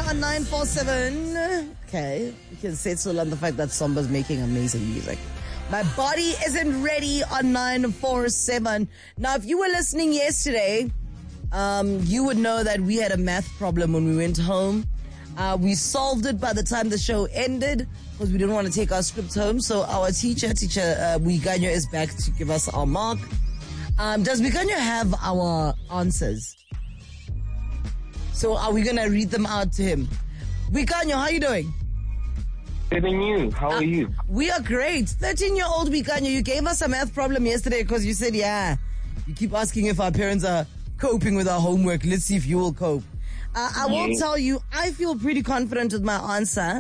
on 947. Okay, we can settle on the fact that Somba's making amazing music. My body isn't ready on 947. Now, if you were listening yesterday, you would know that we had a math problem when we went home. We solved it by the time the show ended because we didn't want to take our scripts home. So our teacher Wiganyo is back to give us our mark. Does Wiganyo have our answers? So are we going to read them out to him? Wiganyo, how are you doing? Good and you. How are you? We are great. 13-year-old Wiganyo, you gave us a math problem yesterday because you said, you keep asking if our parents are coping with our homework. Let's see if you will cope. I will tell you, I feel pretty confident with my answer.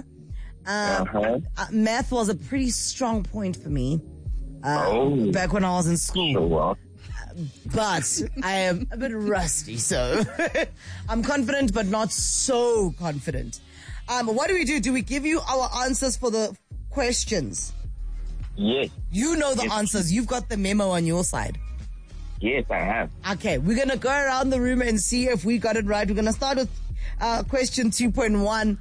Math was a pretty strong point for me back when I was in school. So well. But I am a bit rusty, so I'm confident, but not so confident. What do? Do we give you our answers for the questions? Yes. You know the answers. You've got the memo on your side. Yes, I have. Okay, we're going to go around the room and see if we got it right. We're going to start with question 2.1.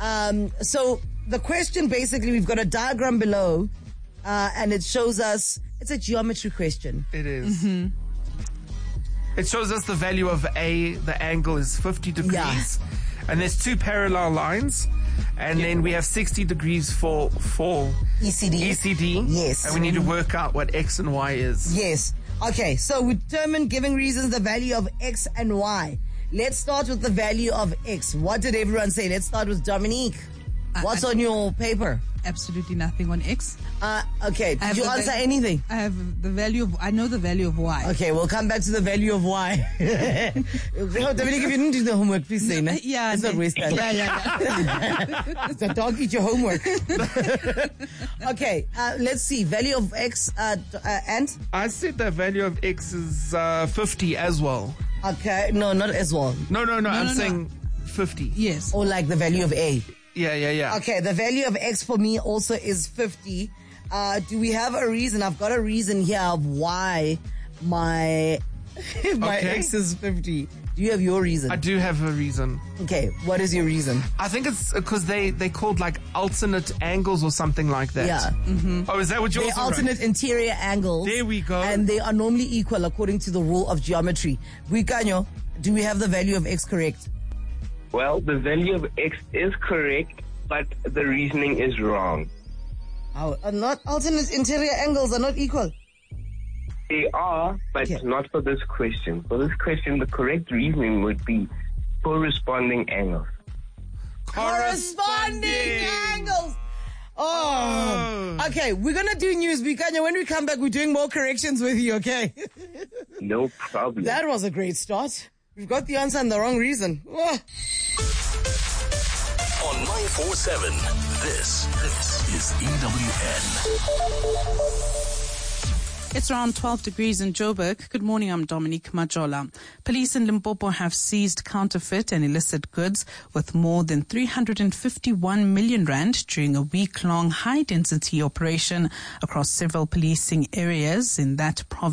So the question, basically, we've got a diagram below, and it shows us, it's a geometry question. It is. Mm-hmm. It shows us the value of A. The angle is 50 degrees. Yeah. And there's two parallel lines. And then we have 60 degrees for ECD. Yes. And we need to work out what X and Y is. Yes. Okay, so we determine, giving reasons, the value of X and Y. Let's start with the value of X. What did everyone say? Let's start with Dominique. What's on your paper? Absolutely nothing on X. Okay, did you answer anything? I have the value of, I know the value of Y. Okay, we'll come back to the value of Y. Dominique, if you didn't do the homework, please say no. Yeah. It's not wasted. Yeah. The dog eat your homework. Okay, let's see. Value of X, and? I said the value of X is 50 as well. Okay, no, not as well. No, I'm saying 50. Yes. Or like the value of A. Yeah. Okay, the value of X for me also is 50. Do we have a reason? I've got a reason here of why my X is 50. Do you have your reason? I do have a reason. Okay, what is your reason? I think it's because they called like alternate angles or something like that. Yeah. Mm-hmm. Oh, is that what you're They're alternate interior angles. There we go. And they are normally equal according to the rule of geometry. Wiganyo, do we have the value of X correct? Well, the value of X is correct, but the reasoning is wrong. Oh, not alternate interior angles are not equal. They are, but not for this question. For this question, the correct reasoning would be corresponding angles. Corresponding angles! Oh. Okay, we're going to do news. When we come back, we're doing more corrections with you, okay? No problem. That was a great start. We've got the answer and the wrong reason. Oh. On 947, this is EWN. It's around 12 degrees in Joburg. Good morning, I'm Dominique Majola. Police in Limpopo have seized counterfeit and illicit goods worth more than 351 million rand during a week-long high-density operation across several policing areas in that province.